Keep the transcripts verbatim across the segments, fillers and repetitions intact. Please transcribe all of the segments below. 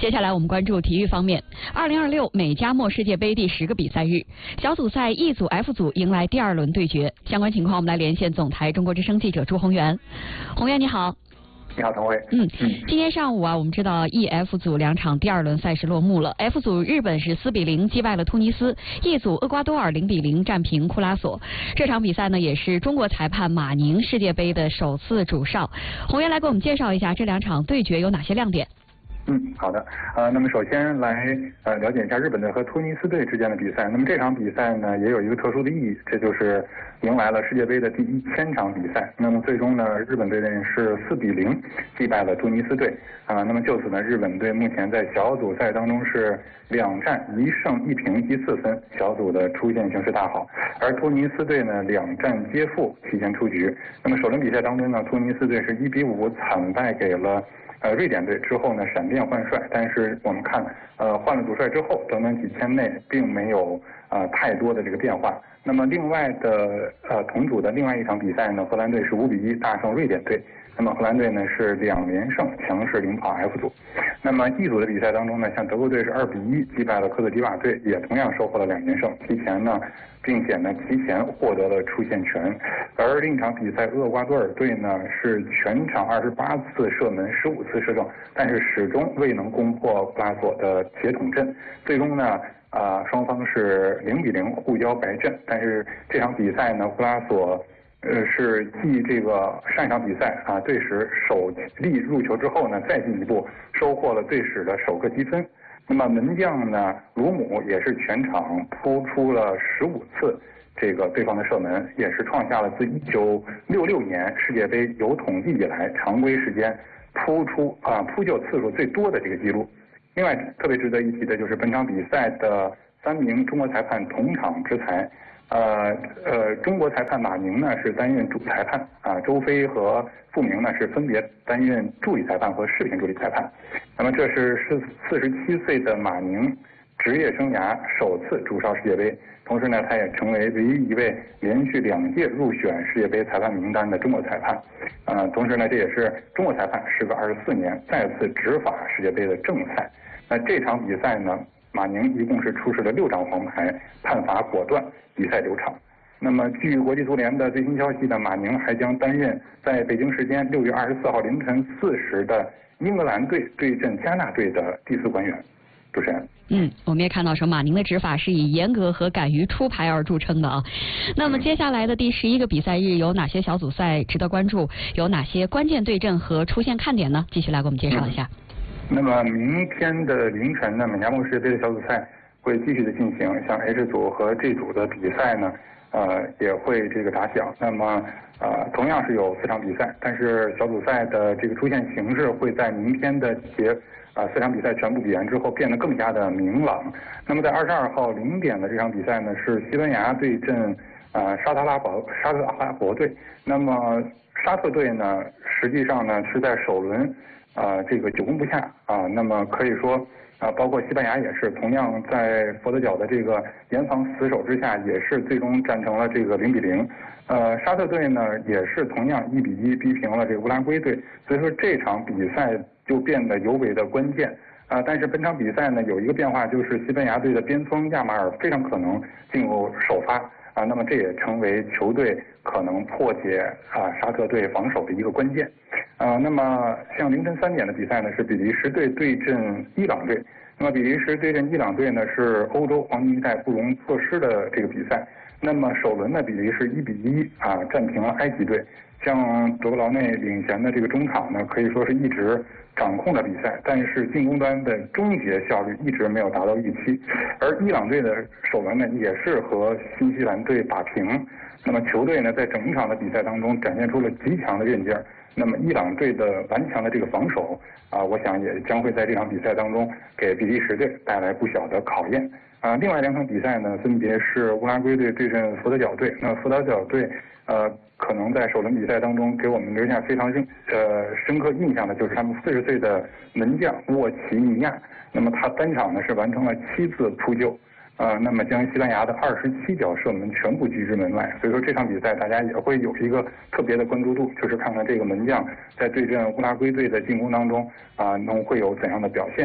接下来我们关注体育方面。二零二六美加墨世界杯第十个比赛日，小组赛 E 组、F 组迎来第二轮对决。相关情况，我们来连线总台中国之声记者朱宏源。宏源你好。 你好，童伟。 嗯嗯，今天上午啊，我们知道 E、F 组两场第二轮赛事落幕了。F 组日本是四比零击败了突尼斯 ，E 组厄瓜多尔零比零战平库拉索。这场比赛呢，也是中国裁判马宁世界杯的首次主哨。宏源来给我们介绍一下这两场对决有哪些亮点。 嗯，好的。呃，那么首先来呃了解一下日本队和突尼斯队之间的比赛。那么这场比赛呢，也有一个特殊的意义，这就是迎来了世界杯的第一千场比赛。那么最终呢，日本队呢是四比零击败了突尼斯队。啊、呃，那么就此呢，日本队目前在小组赛当中是两战一胜一平积四分，小组的出线形势大好。而突尼斯队呢，两战皆负，提前出局。那么首轮比赛当中呢，突尼斯队是一比五惨败给了呃，瑞典队之后呢，闪电换帅，但是我们看，呃，换了主帅之后，短短几天内并没有呃太多的这个变化。那么另外的呃同组的另外一场比赛呢，荷兰队是五比一大胜瑞典队。那么荷兰队呢是两连胜，强势领跑 F 组。那么 E 组的比赛当中呢，像德国队是二比一击败了科特迪瓦队，也同样收获了两连胜，提前呢，并且呢提前获得了出线权。而另一场比赛，厄瓜多尔队呢是全场二十八次射门，十五次射正，但是始终未能攻破布拉索的铁桶阵。最终呢，啊、呃、双方是零比零互交白阵。但是这场比赛呢，布拉索呃，是继这个上一场比赛啊队史首粒入球之后呢，再进一步收获了队史的首个积分。那么门将呢，鲁姆也是全场扑出了十五次这个对方的射门，也是创下了自一九六六年世界杯有统计以来常规时间扑出啊扑救次数最多的这个记录。另外特别值得一提的就是本场比赛的三名中国裁判同场执裁。呃呃，中国裁判马宁呢是担任主裁判啊，周飞和傅明呢是分别担任助理裁判和视频助理裁判。那么这是是四十七岁的马宁职业生涯首次主哨世界杯，同时呢，他也成为唯一一位连续两届入选世界杯裁判名单的中国裁判。呃，同时呢，这也是中国裁判时隔二十四年再次执法世界杯的正赛。那这场比赛呢，马宁一共是出示了六张黄牌，判罚果断，比赛流畅。那么据国际足联的最新消息呢，马宁还将担任在北京时间六月二十四号凌晨四时的英格兰队对阵加纳队的第四官员。主持人。 嗯，我们也看到说马宁的执法是以严格和敢于出牌而著称的啊。那么接下来的第十一个比赛日有哪些小组赛值得关注？有哪些关键对阵和出现看点呢？继续来给我们介绍一下。 嗯那么明天的凌晨呢，美加墨世界杯的小组赛会继续的进行，像 H 组和 G 组的比赛呢，呃，也会这个打响。那么呃，同样是有四场比赛，但是小组赛的这个出现形势会在明天的节啊、呃、四场比赛全部比完之后变得更加的明朗。那么在二十二号零点的这场比赛呢，是西班牙对阵呃沙特阿拉伯沙特阿拉伯队。那么沙特队呢，实际上呢是在首轮。啊、呃，这个久攻不下啊、呃，那么可以说啊、呃，包括西班牙也是同样在佛得角的这个严防死守之下，也是最终战成了这个零比零。呃，沙特队呢也是同样一比一逼平了这个乌拉圭队，所以说这场比赛就变得尤为的关键啊、呃。但是本场比赛呢有一个变化，就是西班牙队的边锋亚马尔非常可能进入首发。啊，那么这也成为球队可能破解啊沙特队防守的一个关键。啊，那么像凌晨三点的比赛呢，是比利时队对阵伊朗队。那么比利时对阵伊朗队呢，是欧洲黄金一代不容错失的这个比赛。那么首轮呢，比利时一比一啊战平了埃及队。像德布劳内领衔的这个中场呢，可以说是一直掌控了比赛，但是进攻端的终结效率一直没有达到预期。而伊朗队的首轮呢，也是和新西兰队打平。那么球队呢，在整场的比赛当中展现出了极强的韧劲儿。那么伊朗队的顽强的这个防守啊，我想也将会在这场比赛当中给比利时队带来不小的考验。啊，另外两场比赛呢，分别是乌拉圭队对阵佛得角队。那佛得角队，呃，可能在首轮比赛当中给我们留下非常深呃深刻印象的，就是他们四十岁的门将沃奇尼亚。那么他单场呢是完成了七次扑救，呃，那么将西班牙的二十七脚射门全部拒之门外。所以说这场比赛大家也会有一个特别的关注度，就是看看这个门将在对阵乌拉圭队的进攻当中啊、呃，能会有怎样的表现。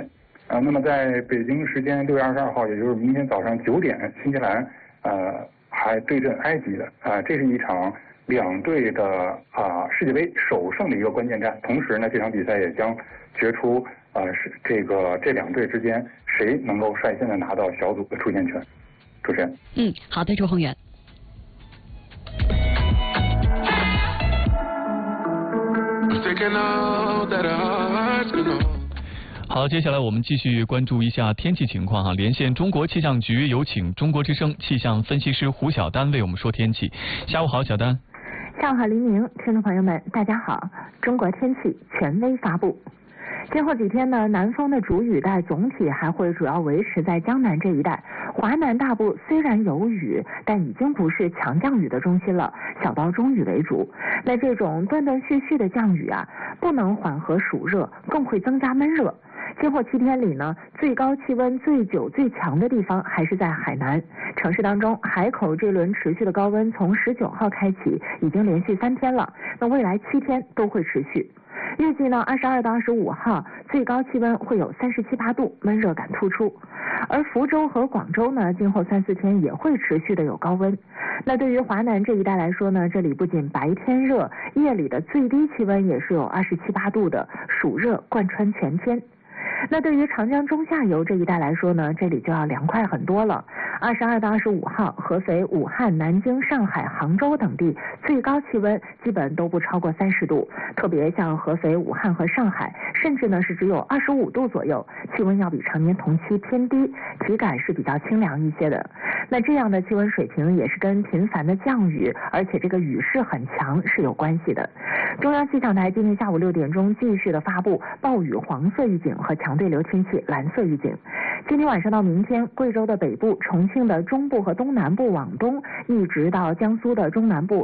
呃，那么在北京时间六月二十二号，也就是明天早上九点，新西兰呃还对阵埃及的啊、呃，这是一场两队的啊、呃、世界杯首胜的一个关键战。同时呢，这场比赛也将决出呃是这个这两队之间谁能够率先的拿到小组的出线权。主持人。 嗯，好的，周宏远。 好，接下来我们继续关注一下天气情况哈。连线中国气象局，有请中国之声气象分析师胡晓丹为我们说天气。下午好，小丹。 下午好，黎明，听众朋友们，大家好。中国天气权威发布。今后几天呢，南风的主雨带总体还会主要维持在江南这一带，华南大部虽然有雨，但已经不是强降雨的中心了，小到中雨为主。那这种断断续续的降雨啊，不能缓和暑热，更会增加闷热。今后七天里呢，最高气温最久最强的地方还是在海南城市当中，海口这轮持续的高温从十九号开启，已经连续三天了，那未来七天都会持续。预计呢，二十二到二十五号最高气温会有三十七八度，闷热感突出。而福州和广州呢，今后三四天也会持续的有高温。那对于华南这一带来说呢，这里不仅白天热，夜里的最低气温也是有二十七八度的，暑热贯穿全天。那对于长江中下游这一带来说呢，这里就要凉快很多了。二十二到二十五号，合肥、武汉、南京、上海、杭州等地最高气温基本都不超过三十度，特别像合肥、武汉和上海，甚至呢是只有二十五度左右，气温要比常年同期偏低，体感是比较清凉一些的。那这样的气温水平也是跟频繁的降雨，而且这个雨势很强是有关系的。中央气象台今天下午六点钟继续的发布暴雨黄色预警和强对流天气蓝色预警。今天晚上到明天，贵州的北部、重庆的中部和东南部往东，一直到江苏的中南部